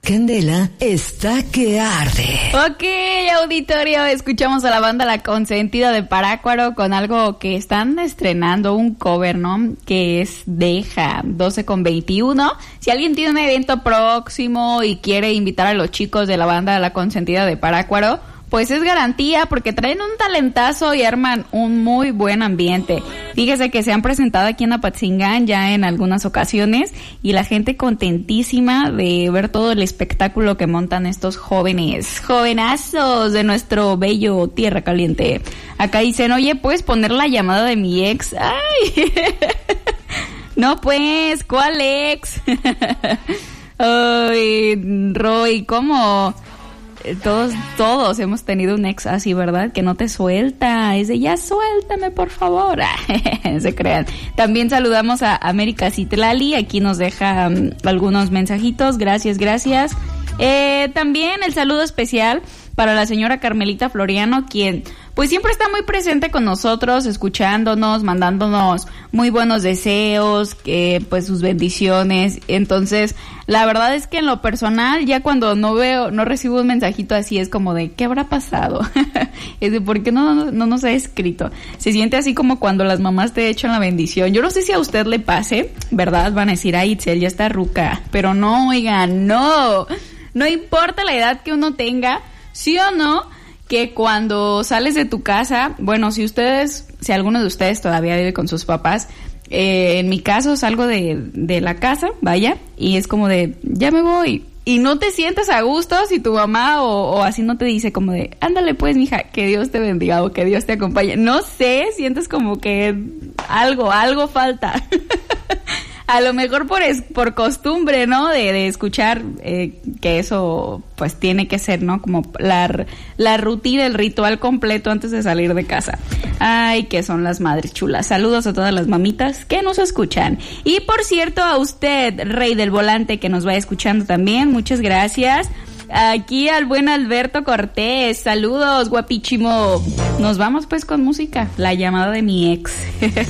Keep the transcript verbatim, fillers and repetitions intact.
Candela está que arde. Ok, auditorio, escuchamos a la banda La Consentida de Parácuaro con algo que están estrenando, un cover, ¿no? Que es Deja, doce con veintiuno. Si alguien tiene un evento próximo y quiere invitar a los chicos de la banda La Consentida de Parácuaro, pues es garantía porque traen un talentazo y arman un muy buen ambiente. Fíjese que se han presentado aquí en Apatzingán ya en algunas ocasiones y la gente contentísima de ver todo el espectáculo que montan estos jóvenes, jovenazos de nuestro bello Tierra Caliente. Acá dicen, oye, ¿puedes poner la llamada de mi ex? ¡Ay! No pues, ¿cuál ex? Ay, Roy, ¿cómo...? Todos, todos hemos tenido un ex así, ¿verdad? Que no te suelta, es de ya suéltame, por favor. Se crean. También saludamos a América Citlali, aquí nos deja um, algunos mensajitos, gracias, gracias. Eh, también el saludo especial para la señora Carmelita Floriano, quien pues siempre está muy presente con nosotros, escuchándonos, mandándonos muy buenos deseos, que pues sus bendiciones. Entonces, la verdad es que en lo personal, ya cuando no veo, no recibo un mensajito así, es como de, ¿qué habrá pasado? Es de, ¿por qué no, no, no nos ha escrito? Se siente así como cuando las mamás te echan la bendición. Yo no sé si a usted le pase, ¿verdad? Van a decir, ay, Itzel, ya está ruca. Pero no, oigan, no. No importa la edad que uno tenga, sí o no, que cuando sales de tu casa, bueno, si ustedes, si alguno de ustedes todavía vive con sus papás, eh, en mi caso salgo de, de la casa, vaya, y es como de, ya me voy, y no te sientes a gusto si tu mamá o, o así no te dice como de, ándale pues mija, que Dios te bendiga o que Dios te acompañe, no sé, sientes como que algo, algo falta. A lo mejor por es, por costumbre, ¿no? De, de escuchar eh, que eso pues tiene que ser, ¿no? Como la, la rutina, el ritual completo antes de salir de casa. Ay, que son las madres chulas. Saludos a todas las mamitas que nos escuchan. Y por cierto, a usted, Rey del Volante, que nos va escuchando también, muchas gracias. Aquí al buen Alberto Cortés, saludos, guapichimo. Nos vamos pues con música, la llamada de mi ex.